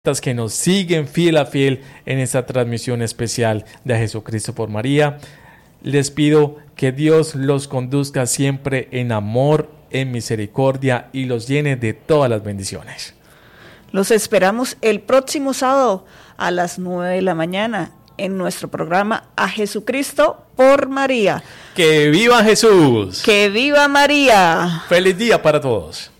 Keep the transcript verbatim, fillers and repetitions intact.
que nos siguen fiel a fiel en esta transmisión especial de Jesucristo por María. Les pido que Dios los conduzca siempre en amor, en misericordia y los llene de todas las bendiciones. Los esperamos el próximo sábado a las nueve de la mañana en nuestro programa A Jesucristo por María. ¡Que viva Jesús! ¡Que viva María! ¡Feliz día para todos!